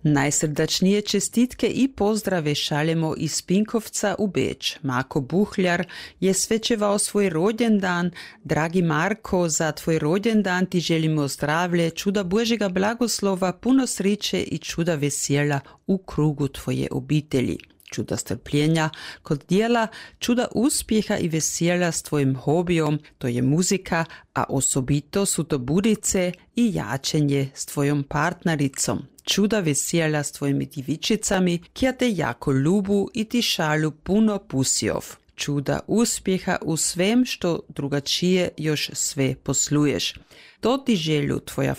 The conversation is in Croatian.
Najsrdačnije čestitke i pozdrave šaljemo iz Pinkovca u Beč. Marko Buhljar je svečevao svoj rođendan. Dragi Marko, za tvoj rođendan ti želimo zdravlje, čuda Božjega blagoslova, puno sreće i čuda vesela u krugu tvoje obitelji. Čuda strpljenja kod dijela, čuda uspjeha i vesela s tvojim hobijom, to je muzika, a osobito su to budice i jačenje s tvojom partnericom. Čuda vesela s tvojimi divičicami, kja te jako ljubu i ti šalju puno pusjov. Čuda uspjeha u svem što drugačije još sve posluješ. To ti želju tvoja